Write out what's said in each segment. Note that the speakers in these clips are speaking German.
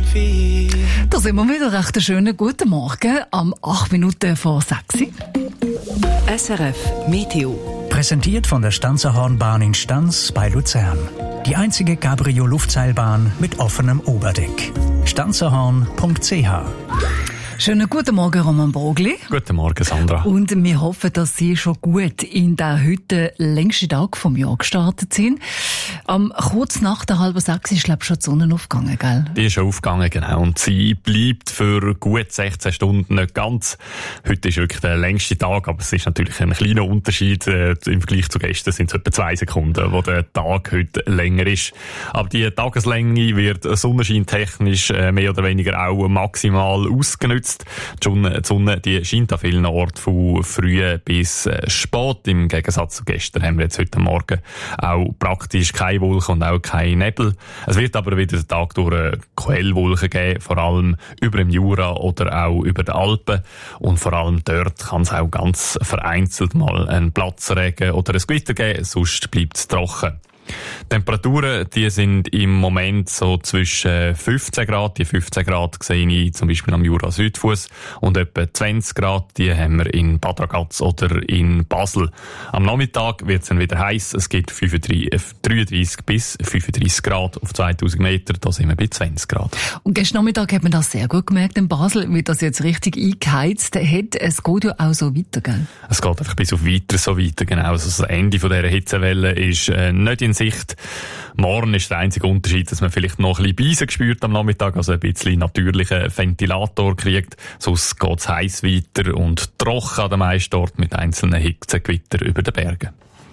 Da sind wir wieder. Recht einen schönen guten Morgen am 8 Minuten vor 6. SRF Meteo. Präsentiert von der Stanzerhornbahn in Stanz bei Luzern. Die einzige Cabrio-Luftseilbahn mit offenem Oberdeck. stanzerhorn.ch. Schönen guten Morgen, Roman Brogli. Guten Morgen, Sandra. Und wir hoffen, dass Sie schon gut in den heute längsten Tag vom Jahr gestartet sind. Kurz nach der 5:30 ist, glaube ich, schon die Sonne aufgegangen, gell? Die ist schon aufgegangen, genau. Und sie bleibt für gut 16 Stunden nicht ganz. Heute ist wirklich der längste Tag, aber es ist natürlich ein kleiner Unterschied. Im Vergleich zu gestern sind es etwa 2 Sekunden, wo der Tag heute länger ist. Aber die Tageslänge wird sonnenscheintechnisch mehr oder weniger auch maximal ausgenutzt. Die Sonne die scheint an vielen Orten von früh bis spät. Im Gegensatz zu gestern haben wir jetzt heute Morgen auch praktisch keine Wolken und auch kein Nebel. Es wird aber wieder den Tag durch Quellwolken geben, vor allem über dem Jura oder auch über den Alpen. Und vor allem dort kann es auch ganz vereinzelt mal einen Platzregen oder ein Gewitter geben, sonst bleibt es trocken. Temperaturen, die sind im Moment so zwischen 15 Grad. Die 15 Grad sehe ich zum Beispiel am Jura-Südfuss. Und etwa 20 Grad, die haben wir in Bad Ragaz oder in Basel. Am Nachmittag wird es dann wieder heiß. Es gibt 33 bis 35 Grad auf 2000 Meter. Da sind wir bei 20 Grad. Und gestern Nachmittag hat man das sehr gut gemerkt in Basel, wie das jetzt richtig eingeheizt hat. Es geht ja auch so weiter, gell? Es geht einfach bis auf weiter so weiter, genau. Also das Ende von dieser Hitzewelle ist nicht in Sicht. Morgen ist der einzige Unterschied, dass man vielleicht noch ein bisschen Beisen spürt am Nachmittag, also ein bisschen natürlichen Ventilator kriegt. Sonst geht es heiß weiter und trocken an den meisten Orten mit einzelnen Hitzegewitter über den Bergen.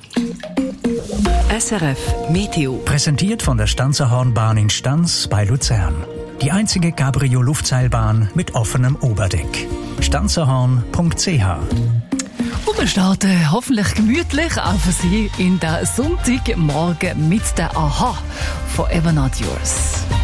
SRF Meteo. Präsentiert von der Stanzerhornbahn in Stanz bei Luzern. Die einzige Cabrio-Luftseilbahn mit offenem Oberdeck. stanzerhorn.ch. Und wir starten hoffentlich gemütlich auch für Sie in den Sonntagmorgen mit der Aha von Ever Not Yours.